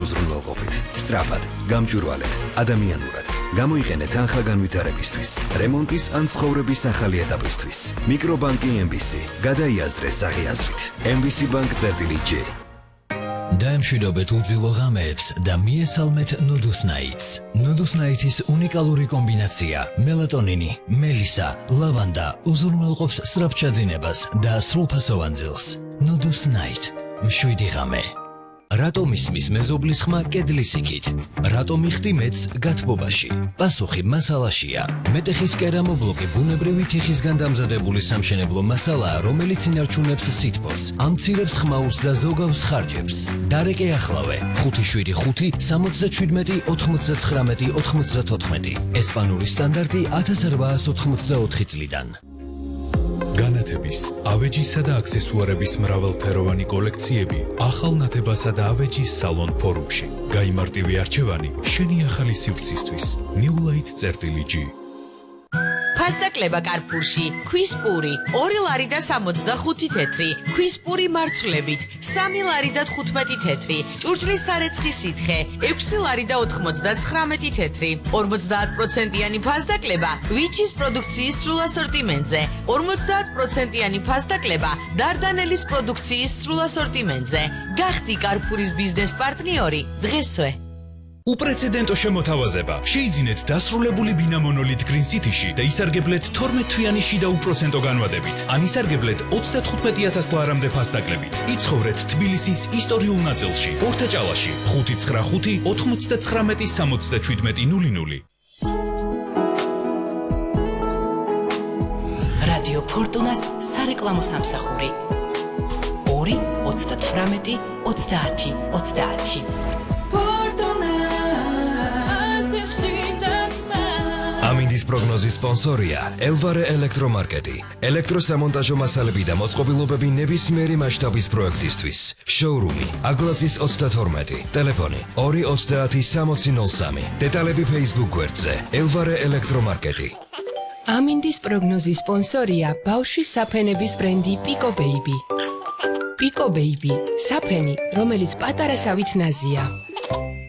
უზრუნველყოფით, სწრაფად, გამჭვირვალედ, ადამიანურად. გამოიყენეთ თანხა განვითარებისთვის, რემონტის ან ცხოვრების ახალი ეტაპისთვის. მიკრობანკი MBC გადაიაზრეს აღიაზრით. MBC bank.j დაემშვიდობეთ უძილო ღამეებს და მიესალმეთ ნუდუსნაიტს. ნუდუსნაიტის უნიკალური კომბინაცია მელატონინი, მელისა, ლავანდა უზრუნველყოფს სწრაფჩაძინებას და სრულფასოვან ძილს. ნუდუსნაიტ, მშვიდი ღამე. რატომ ისმის მეზობლის ხმა კედლის იქით? რატომ იხდი მეტს გათბობაში? პასუხი მასალაშია. მეტეხის კერამობლოკი ბუნებრივი თიხისგან დამზადებული სამშენებლო მასალაა, რომელიც ინარჩუნებს სითბოს, ამცირებს ხმაურს და ზოგავს ხარჯებს. დარეკე ახლავე 575 77 99 94. ესპანური სტანდარტი 1884 წლიდან. განათების, ავეჯისა და აქსესუარების მრავალფეროვანი კოლექციები ახალ ნათებასა და ავეჯის სალონ ფორუმში. გაიმარტივი არჩევანი შენი ახალი სივრცისთვის. newlight.g ფასდაკლება კარფურში, ქვის პური, 2 ლარი და 65 თეთრი, ქვის პური მარცვლებით, 3 ლარი და 15 თეთრი, ჭურჭლის სარეცხი სითხე, 6 ლარი და 99 თეთრი, 50%-იანი ფასდაკლება ვიჩის პროდუქციის სრულ ასორტიმენტზე, 50%-იანი ფასდაკლება დარდანელის პროდუქციის სრულ ასორტიმენტზე. გახდი კარფურის ბიზნეს პარტნიორი დღესვე. უპრეცედენტო შემოთავაზება. შეიძინეთ დასრულებული ბინა მონოლით Green City-ში და ისარგებლეთ 12 თვიანი შიდა უპროცენტო განვადებით. ან ისარგებლეთ 35,000 ლარამდე ფასდაკლებით. იცხოვრეთ თბილისის ისტორიულ ნაწილში, ორთაჭალაში, 595 99 67 00. რადიო ფორტუნას სარეკლამო სამსახური 2 38 30 30. ამინდის პროგნოზის სპონსორია ელვარე ელექტრომარკეტი. ელექტროსამონტაჟო მასალები და მოწყობილობები ნებისმიერი მასშტაბის პროექტისთვის. შოურუმი აგლაზის 32, ტელეფონი 230 დეტალები Facebook გვერდზე ელვარე ელექტრომარკეტი. ამინდის პროგნოზის სპონსორია ბავშვის საფენების ბრენდი Pico Baby. Pico Baby, საფენი, რომელიც პატარასავით ნაზია.